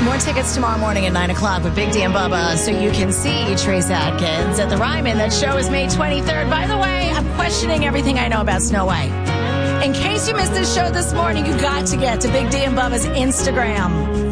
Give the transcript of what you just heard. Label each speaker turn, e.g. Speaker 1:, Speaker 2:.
Speaker 1: More tickets tomorrow morning at 9 o'clock with Big D and Bubba, so you can see Trace Adkins at the Ryman. That show is May 23rd. By the way, I'm questioning everything I know about Snow White. In case you missed this show this morning, you got to get to Big D and Bubba's Instagram.